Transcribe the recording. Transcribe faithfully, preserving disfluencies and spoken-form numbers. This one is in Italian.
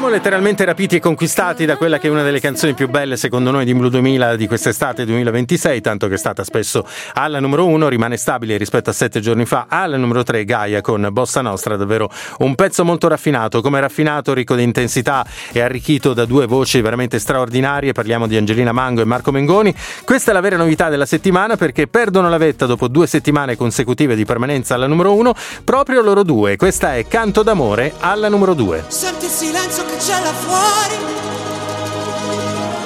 Siamo letteralmente rapiti e conquistati da quella che è una delle canzoni più belle secondo noi di Blue duemila di quest'estate duemilaventisei, tanto che è stata spesso alla numero uno, rimane stabile rispetto a sette giorni fa. Alla numero tre Gaia con Bossa Nostra, davvero un pezzo molto raffinato, come raffinato, ricco di intensità e arricchito da due voci veramente straordinarie. Parliamo di Angelina Mango e Marco Mengoni. Questa è la vera novità della settimana, perché perdono la vetta dopo due settimane consecutive di permanenza alla numero uno proprio loro due. Questa è Canto d'amore alla numero due. Senti il silenzio che c'è là fuori,